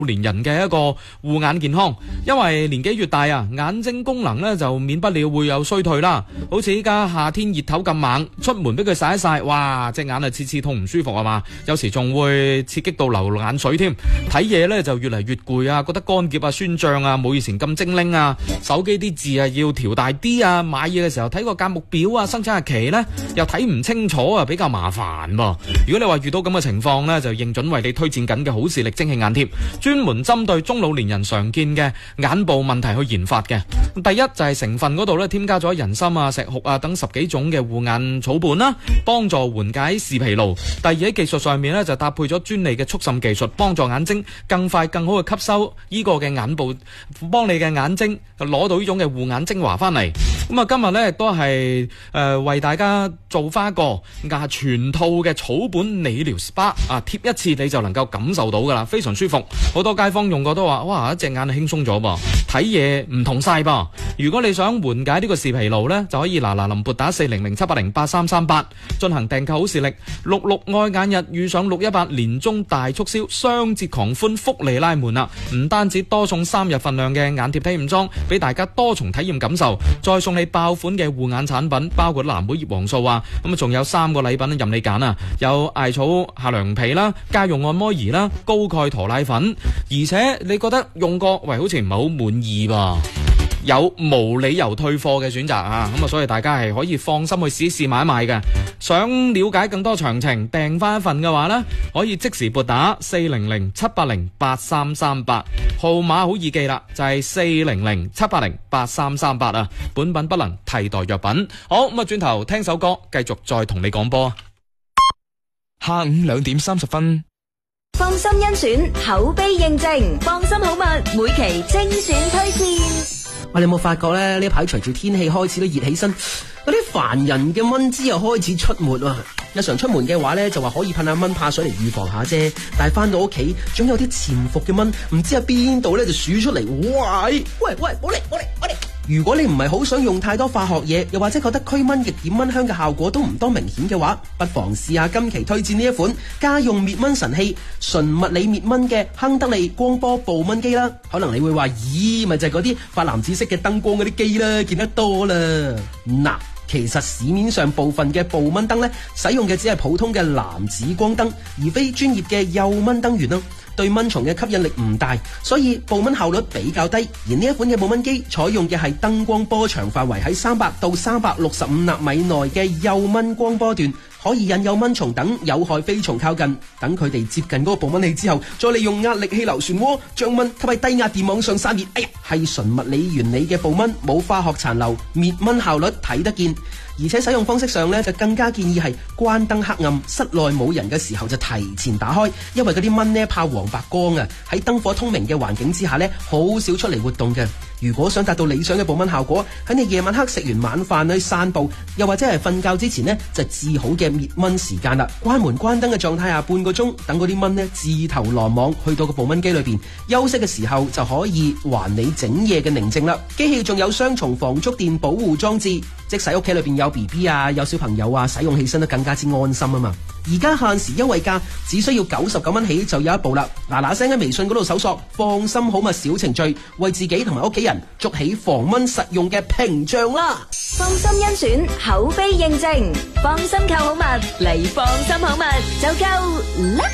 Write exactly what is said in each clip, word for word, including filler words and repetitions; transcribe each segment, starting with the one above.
年人嘅一個護眼健康，因為年紀越大啊，眼睛功能咧就免不了會有衰退啦。好似依家夏天熱頭咁猛，出門俾佢曬一曬，哇，隻眼啊刺刺痛唔舒服啊嘛，有時仲會刺激到流眼水添。睇嘢咧就越嚟越攰啊，覺得乾澀啊、酸脹啊，冇以前咁精靈啊。手機啲字啊要調大啲啊，買嘢嘅時候睇個價目表啊、生產日期咧又睇唔清楚啊，比較麻煩噃。如果你話遇到咁嘅情況咧，就認準為你推薦緊嘅好視力蒸汽眼貼。專門針對中老年人常見嘅眼部問題去研發嘅。第一就係成分嗰度咧，添加咗人參啊、石斛啊等十幾種嘅護眼草本啦，幫助緩解視疲勞。第二喺技術上面咧，就搭配咗專利嘅速滲技術，幫助眼睛更快更好嘅吸收呢個嘅眼部，幫你嘅眼睛攞到呢種嘅護眼精華翻嚟。咁啊，今日咧亦都係誒為大家做翻一個牙全套嘅草本理療 S P A 啊，貼一次你就能夠感受到噶啦，非常舒服。好多街坊用過都話，哇，一隻眼輕鬆咗噃，睇嘢唔同晒噃。如果你想緩解呢個視疲勞呢，就可以嗱嗱臨撥打四零零七八零八三三八進行訂購好視力。六六愛眼日遇上六一八年中大促銷，雙節狂歡福利拉門啦！唔單止多送三日份量嘅眼貼體驗裝，俾大家多重體驗感受，再送你爆款嘅護眼產品，包括藍莓葉黃素啊，咁啊仲有三個禮品任你揀啊，有艾草夏涼皮啦、家用按摩儀啦、高鈣駝奶粉。而且你覺得用過，喂，好似唔係好滿意噃，有無理由退貨嘅選擇啊！咁啊，所以大家係可以放心去試一試買一買嘅。想了解更多詳情，訂翻一份嘅話呢，可以即時撥打四零零七八零八三三八，號碼好易記啦，就係四零零七八零八三三八啊！本品不能替代藥品。好，咁啊，轉頭聽首歌，繼續再同你講波。 下午兩點三十分。 放心甄選，口碑認證，放心好物，每期精選推薦。 喂，你有冇發覺咧？呢排隨住天氣開始都熱起身，嗰啲煩人嘅蚊滋又開始出沒啊！日常出門嘅話咧，就話可以噴下蚊怕水嚟預防下啫。但係翻到屋企，總有啲潛伏嘅蚊，唔知喺邊度咧就鼠出嚟。喂喂喂，冇嚟冇嚟冇嚟！如果你唔係好想用太多化學嘢，又或者覺得驅蚊液點蚊香嘅效果都唔多明顯嘅話，不妨試下今期推薦呢一款家用滅蚊神器，純物理滅蚊嘅亨得利光波捕蚊機啦。可能你會話，咦，咪就係嗰啲發藍紫色嘅燈光嗰啲機啦，見得多啦。嗱，其實市面上部分嘅捕蚊燈呢，使用嘅只係普通嘅藍紫光燈，而非專業嘅幼蚊燈源啦。對蚊蟲嘅吸引力唔大，所以捕蚊效率比較低。而呢一款嘅捕蚊機採用嘅係燈光波長範圍喺三百到三百六十五納米內嘅幼蚊光波段，可以引誘蚊蟲等有害飛蟲靠近。等佢哋接近嗰個捕蚊器之後，再利用壓力氣流漩渦將蚊吸喺低壓電網上散熱。哎呀，係純物理原理嘅捕蚊，冇化學殘留，滅蚊效率睇得見。而且使用方式上咧，就更加建議係關燈黑暗、室內冇人嘅時候就提前打開，因為嗰啲蚊呢怕黃白光啊，喺燈火通明嘅環境之下呢，好少出嚟活動嘅。如果想達到理想嘅捕蚊效果，喺你夜晚黑食完晚飯去散步，又或者係瞓覺之前呢，就至好嘅滅蚊時間啦。關門關燈嘅狀態下半個鐘，等嗰啲蚊呢自投羅網，去到個捕蚊機裏邊休息嘅時候，就可以還你整夜嘅寧靜啦。機器仲有雙重防觸電保護裝置，即使屋企裏邊有 B B 啊，有小朋友啊，使用起身都更加之安心啊嘛。而家限時優惠價，只需要九十九蚊起就有一部啦。嗱嗱聲喺微信嗰度搜索放心好物小程序，為自己同埋屋企人築起防蚊實用嘅屏障啦。 放心甄選，口碑認證，放心購好物嚟，放心好物就夠啦。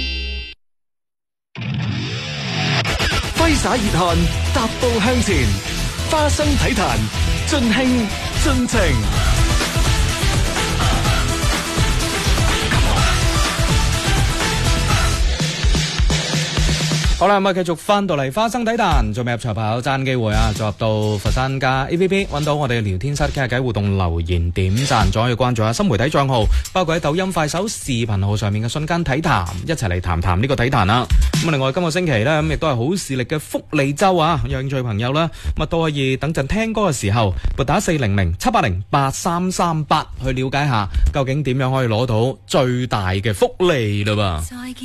揮灑熱汗，踏步向前，花生體壇，盡興盡情。 好啦，咁啊，繼續翻到嚟花生體壇，仲未入場朋友爭機會啊！再入到佛山加 A P P， 揾到我哋嘅聊天室傾下偈互動留言點讚，仲可以關注下新媒體賬號，包括喺抖音、快手視頻號上面嘅瞬間體壇，一齊嚟談談呢個體壇啦。咁另外今個星期呢，咁亦都係好視力嘅福利周啊！有興趣朋友呢，咁啊都可以等陣聽歌嘅時候撥打四零零七八零八三三八去了解下究竟點樣可以攞到最大嘅福利嘞噃。